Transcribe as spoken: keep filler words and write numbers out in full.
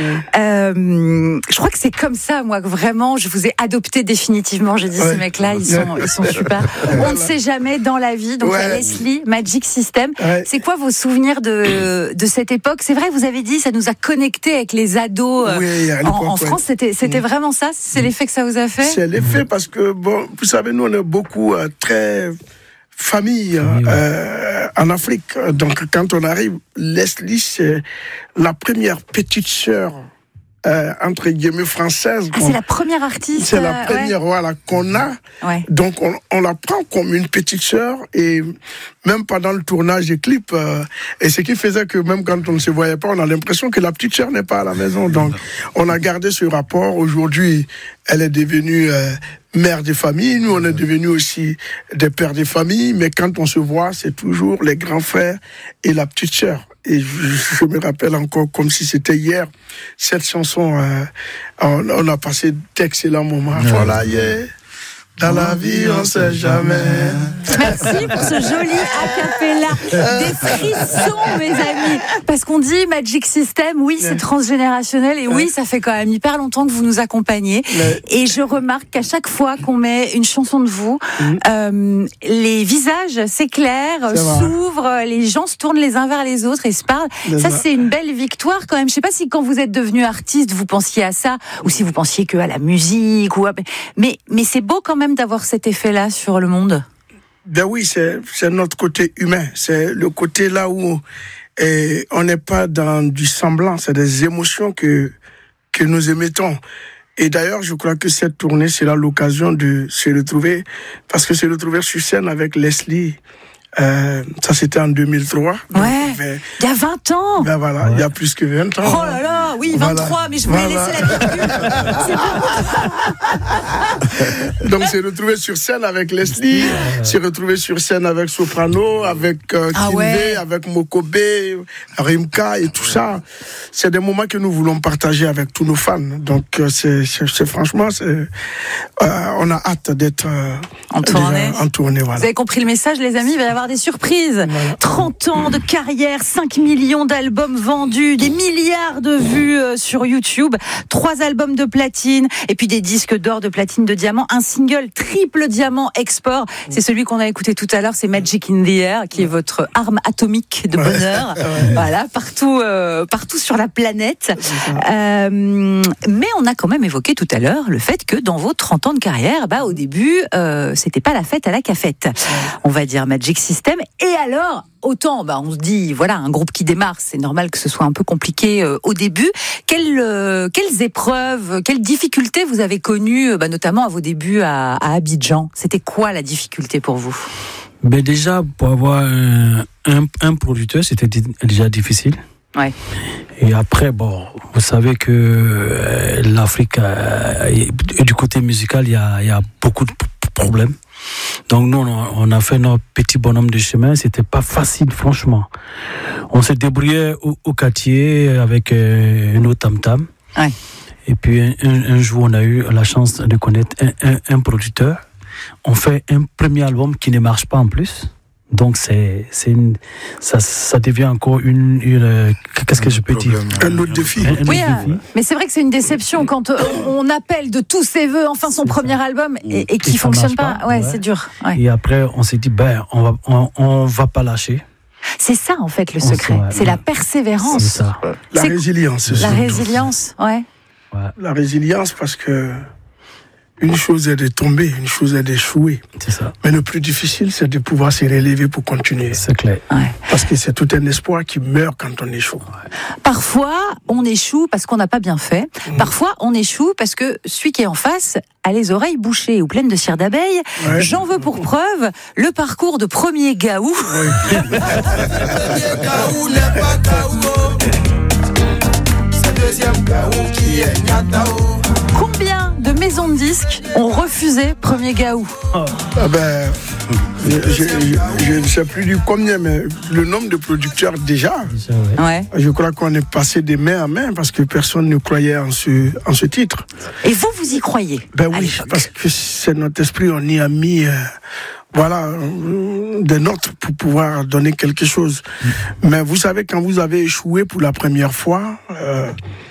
Euh, je crois que c'est comme ça, moi, que vraiment, je vous ai adopté définitivement. J'ai dit, ouais. Ces mecs-là, ils sont, ils sont super. On ne sait jamais dans la vie. Donc, ouais. Leslie, Magic System. Ouais. C'est quoi vos souvenirs de, de cette époque? C'est vrai, vous avez dit, ça nous a connectés avec les ados. Oui, en, en France, ouais. c'était, c'était mmh. vraiment ça? C'est mmh. l'effet que ça vous a fait? C'est l'effet parce que, bon, vous savez, nous, on est beaucoup euh, très famille oui, euh, en Afrique. Donc, quand on arrive, Leslie, c'est la première petite sœur, euh, entre guillemets, française. Ah, c'est la première artiste. C'est la première, ouais. voilà, qu'on a. Ouais. Donc, on, on la prend comme une petite sœur et même pendant le tournage des clips, euh, et ce qui faisait que même quand on ne se voyait pas, on a l'impression que la petite sœur n'est pas à la maison. Donc, on a gardé ce rapport. Aujourd'hui, elle est devenue euh, mère de famille. Nous, on est devenus aussi des pères de famille. Mais quand on se voit, c'est toujours les grands frères et la petite sœur. Et je, je me rappelle encore comme si c'était hier, cette chanson, euh, on, on a passé d'excellents moments. Ouais. Voilà, yeah. Dans la vie, on sait jamais. Merci pour ce joli a-cappella. Des frissons, mes amis. Parce qu'on dit Magic System, oui, c'est transgénérationnel et oui, ça fait quand même hyper longtemps que vous nous accompagnez. Et je remarque qu'à chaque fois qu'on met une chanson de vous, mmh. euh, les visages s'éclairent, s'ouvrent, les gens se tournent les uns vers les autres et se parlent. C'est ça, ça, c'est une belle victoire quand même. Je sais pas si quand vous êtes devenu artiste, vous pensiez à ça, ou si vous pensiez que à la musique, ou à... mais, mais c'est beau quand même d'avoir cet effet-là sur le monde. Ben oui, c'est, c'est notre côté humain. C'est le côté là où et on n'est pas dans du semblant. C'est des émotions que, que nous émettons. Et d'ailleurs, je crois que cette tournée sera l'occasion de se retrouver, parce que se retrouver sur scène avec Leslie, euh, ça c'était en deux mille trois. Ouais, donc, ben, il y a vingt ans. Ben voilà, ouais. Il y a plus que vingt ans. Oh là là, oui, vingt-trois, voilà. Mais je voulais voilà. laisser la virgule. Donc, c'est retrouvé sur scène avec Leslie, c'est retrouvé sur scène avec Soprano, avec euh, ah Kinvé, ouais. avec Mokobe, Rimka et tout ça. C'est des moments que nous voulons partager avec tous nos fans. Donc, euh, c'est, c'est, c'est franchement, c'est, euh, on a hâte d'être euh, en tournée. En tournée, voilà. Vous avez compris le message, les amis, il va y avoir des surprises. Voilà. trente ans de carrière, cinq millions d'albums vendus, des milliards de vues euh, sur YouTube, trois albums de platine, et puis des disques d'or, de platine, de diamant, un single triple diamant export. C'est celui qu'on a écouté tout à l'heure, c'est Magic in the Air, qui est votre arme atomique de bonheur. Ouais. Voilà, partout, euh, partout sur la planète. Euh, mais on a quand même évoqué tout à l'heure le fait que dans vos trente ans de carrière, bah, au début, euh, c'était pas la fête à la cafette. On va dire Magic System. Et alors, autant, bah, on se dit, voilà, un groupe qui démarre, c'est normal que ce soit un peu compliqué euh, au début. Quelles, euh, quelles épreuves, quelles difficultés vous avez connues, bah, notamment à vos débuts à, à Abidjan? C'était quoi la difficulté pour vous? Ben déjà, pour avoir un, un, un producteur, c'était déjà difficile. Ouais. Et après, bon, vous savez que euh, l'Afrique, euh, et du côté musical, il y a, y a beaucoup de problèmes. Donc nous, on a fait notre petit bonhomme de chemin. C'était pas facile, franchement. On s'est débrouillé au, au quartier avec euh, nos tam-tam. Ouais. Et puis un, un jour, on a eu la chance de connaître un, un, un producteur. On fait un premier album qui ne marche pas en plus. Donc c'est c'est une, ça ça devient encore une, une qu'est-ce que je peux dire un autre défi. Un, un oui, autre défi. Mais c'est vrai que c'est une déception quand on appelle de tous ses vœux enfin son c'est premier ça. album et, et qui fonctionne pas. pas. Ouais, ouais, c'est dur. Ouais. Et après on s'est dit ben on va on, on va pas lâcher. C'est ça en fait le secret, c'est ouais. la persévérance. C'est ça. La c'est résilience. La résilience, ouais. ouais. La résilience parce que une chose est de tomber, une chose est d'échouer. C'est ça. Mais le plus difficile, c'est de pouvoir se relever pour continuer. C'est clair. Ouais. Parce que c'est tout un espoir qui meurt quand on échoue. Ouais. Parfois, on échoue parce qu'on n'a pas bien fait. Mmh. Parfois, on échoue parce que celui qui est en face a les oreilles bouchées ou pleines de cire d'abeille. Ouais. J'en veux pour preuve le parcours de premier Gaou. Ouais. Combien de maisons de disques ont refusé premier Gaou? Ah ben, je, je, je ne sais plus du combien, mais le nombre de producteurs déjà, ouais. Je crois qu'on est passé de main à main parce que personne ne croyait en ce, en ce titre. Et vous, vous y croyez? Ben oui, parce que c'est notre esprit, on y a mis... Euh, Voilà, des notes pour pouvoir donner quelque chose. Mmh. Mais vous savez, quand vous avez échoué pour la première fois, euh,